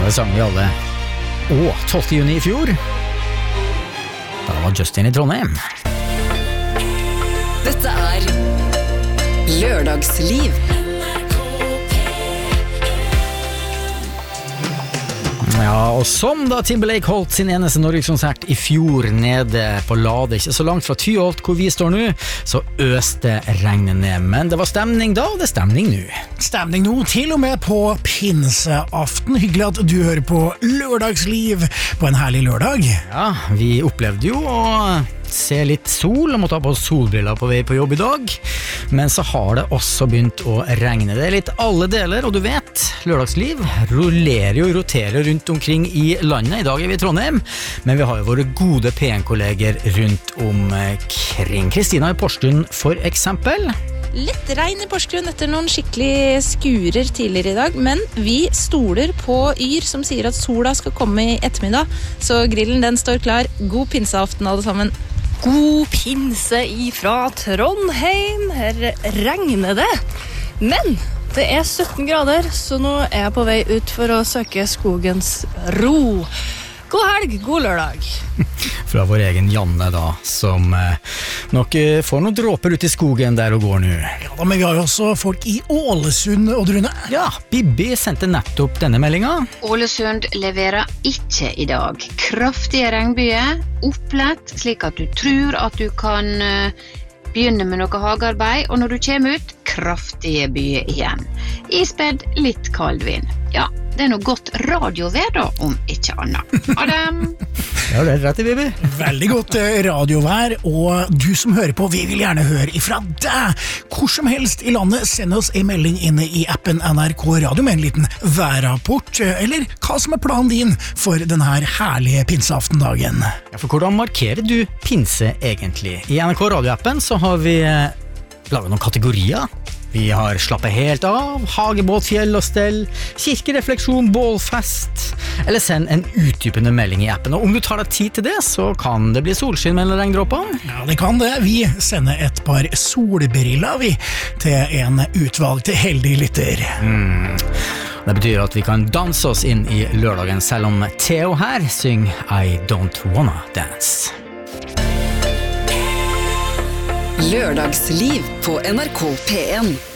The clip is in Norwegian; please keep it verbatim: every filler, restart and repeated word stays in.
det sang vi alle. Og tolvte juni i fjor, da var Justin i Trondheim. Dette er Lørdagsliv. Ja, og som da Timberlake holdt sin eneste Norge-konsert i fjor nede på Lade, ikke så langt fra Tyholt hvor vi står nå, så øste regnet ned. Men det var stemning da, og det er stemning nå. Stemning nå, til og med på pinseaften. Hyggelig at du hører på Lørdagsliv på en herlig lørdag. Ja, vi opplevde jo å se litt sol, og måtte ha på solbriller på vei på jobb i dag. Men så har det også begynt å regne. Det er litt alle deler, og du vet, Lørdagsliv rullerer jo, roterer rundt omkring i landet. I dag er vi i Trondheim, men vi har jo våre gode P N-kolleger rundt omkring. Kristina i Porsgrunn for eksempel. Litt regn i Porsgrunn etter noen skikkelig skurer tidligere i dag, men vi stoler på Yr som sier at sola skal komme i ettermiddag, så grillen den står klar. God pinseaften alle sammen. God pinse ifra Trondheim. Her regner det, men det er sytten grader, så nå er jeg på vei ut for å søke skogens ro. God helg, god lørdag. Fra vår egen Janne da, som eh, nok eh, får noen dråper ut i skogen der og går nå. Ja da, men vi har jo også folk i Ålesund, og Drune. Ja, Bibi sendte nettopp denne meldingen. Ålesund leverer ikke i dag. Kraftige regnbyer, opplett, slik at du tror at du kan uh, begynne med noe hagearbeid, og når du kommer ut, kraftige byer igjen. Ispedd litt kald vind. Ja, det er noe godt radiovær da, om ikke annet. Adam! Ja, det er rett i, Bibi. Veldig godt radiovær, og du som hører på, vi vil gjerne høre ifra deg. Hvor som helst i landet, send oss en melding inne i appen N R K Radio med en liten værrapport, eller hva som er planen din for denne herlige pinseaftendagen. Ja, for hvordan markerer du pinse egentlig? I N R K Radio-appen så har vi eh, laget noen kategorier. Vi har slappet helt av, hagebåt, fjell og stell, kirkerefleksjon, bålfest, eller send en utdypende melding i appen. Og om du tar deg tid til det, så kan det bli solskinn mellom regndråpene. Ja, det kan det. Vi sender et par solbriller vi, til en utvalgt heldig lytter. Mm. Det betyr at vi kan danse oss inn i lørdagen, selv om Theo her synger I Don't Wanna Dance. Lørdagsliv på N R K P N.